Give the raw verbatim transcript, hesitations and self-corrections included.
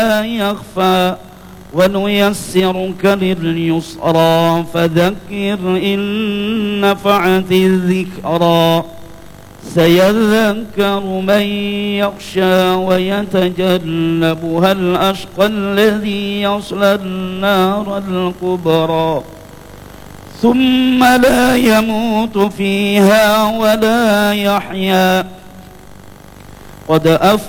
يخفى ونيسرك لليسرى فذكر إن نفعت الذكرى سيذكر من يخشى ويتجنبها الأشقى الذي يصلى النار الكبرى ثم لا يموت فيها ولا يحيا قد أفلح